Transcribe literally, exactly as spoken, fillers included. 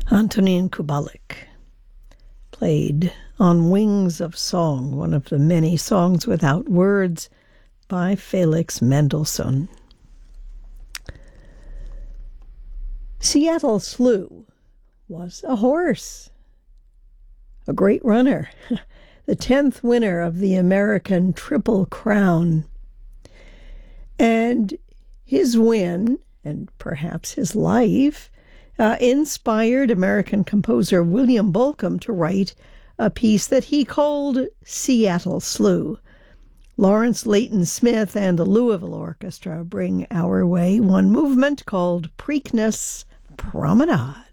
Antonin Kubalik played On Wings of Song, one of the many songs without words by Felix Mendelssohn. Seattle Slew was a horse, a great runner, the tenth winner of the American Triple Crown. And his win, and perhaps his life, uh, inspired American composer William Bolcom to write a piece that he called Seattle Slew. Lawrence Leighton Smith and the Louisville Orchestra bring our way one movement called Preakness Promenade.